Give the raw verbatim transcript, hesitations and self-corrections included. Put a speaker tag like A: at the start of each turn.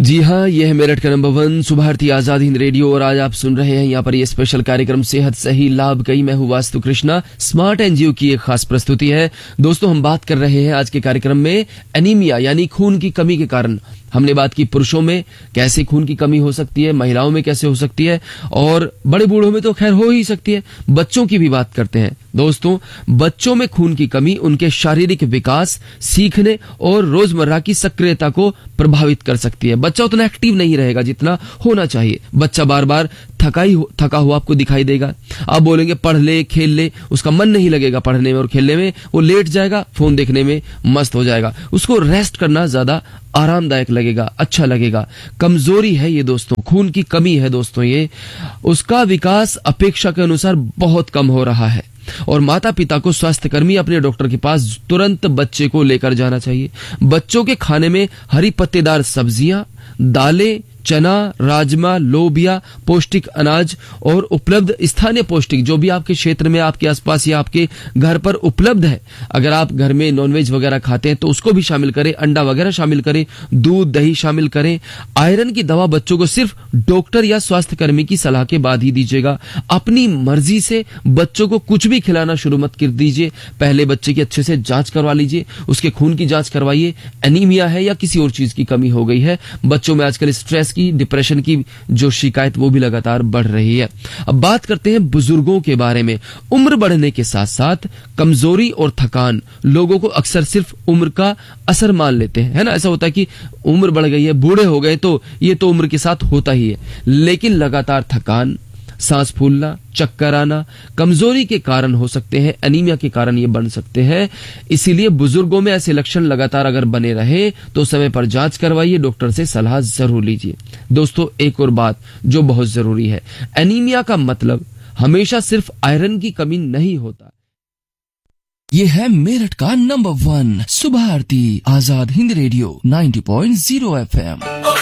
A: जी हाँ, यह है मेरठ का नंबर वन सुबह भारती आजाद हिंद रेडियो और आज आप सुन रहे हैं यहाँ पर ये स्पेशल कार्यक्रम सेहत सही लाभ कई। मैं हूँ वास्तु कृष्णा। स्मार्ट एनजीओ की एक खास प्रस्तुति है। दोस्तों, हम बात कर रहे हैं आज के कार्यक्रम में एनीमिया यानी खून की कमी के कारण। हमने बात की पुरुषों में कैसे खून की कमी हो सकती है, महिलाओं में कैसे हो सकती है और बड़े बूढ़ों में तो खैर हो ही सकती है। बच्चों की भी बात करते हैं। दोस्तों, बच्चों में खून की कमी उनके शारीरिक विकास, सीखने और रोजमर्रा की सक्रियता को प्रभावित कर सकती है। बच्चा उतना एक्टिव नहीं रहेगा जितना होना चाहिए। बच्चा बार बार थकाई थका हुआ आपको दिखाई देगा। आप बोलेंगे पढ़ ले, खेल ले, उसका मन नहीं लगेगा पढ़ने में और खेलने में। वो लेट जाएगा, फोन देखने में मस्त हो जाएगा। उसको रेस्ट करना ज्यादा आरामदायक लगेगा, अच्छा लगेगा। कमजोरी है ये दोस्तों, खून की कमी है दोस्तों ये। उसका विकास अपेक्षा के अनुसार बहुत कम हो रहा है और माता पिता को स्वास्थ्यकर्मी अपने डॉक्टर के पास तुरंत बच्चे को लेकर जाना चाहिए। बच्चों के खाने में हरी पत्तेदार सब्जियां, दालें, चना, राजमा, लोबिया, पौष्टिक अनाज और उपलब्ध स्थानीय पौष्टिक जो भी आपके क्षेत्र में, आपके आसपास या आपके घर पर उपलब्ध है। अगर आप घर में नॉनवेज वगैरह खाते हैं तो उसको भी शामिल करें, अंडा वगैरह शामिल करें, दूध दही शामिल करें। आयरन की दवा बच्चों को सिर्फ डॉक्टर या स्वास्थ्यकर्मी की सलाह के बाद ही दीजिएगा। अपनी मर्जी से बच्चों को कुछ भी खिलाना शुरू मत कर दीजिए। पहले बच्चे की अच्छे से जांच करवा लीजिए, उसके खून की जांच करवाइए। एनीमिया है या किसी और चीज की कमी हो गई है। बच्चों में आजकल स्ट्रेस की, डिप्रेशन की जो शिकायत वो भी लगातार बढ़ रही है। अब बात करते हैं बुजुर्गों के बारे में। उम्र बढ़ने के साथ साथ कमजोरी और थकान लोगों को अक्सर सिर्फ उम्र का असर मान लेते हैं, है ना। ऐसा होता है कि उम्र बढ़ गई है, बूढ़े हो गए तो ये तो उम्र के साथ होता ही है। लेकिन लगातार थकान, सांस फूलना, चक्कर आना कमजोरी के कारण हो सकते हैं, एनीमिया के कारण ये बन सकते हैं। इसीलिए बुजुर्गों में ऐसे लक्षण लगातार अगर बने रहे तो समय पर जांच करवाइए, डॉक्टर से सलाह जरूर लीजिए। दोस्तों, एक और बात जो बहुत जरूरी है, एनीमिया का मतलब हमेशा सिर्फ आयरन की कमी नहीं होता।
B: ये है मेरठ का नंबर वन सुबह Bharti Azad Hind radio ninety point zero F M.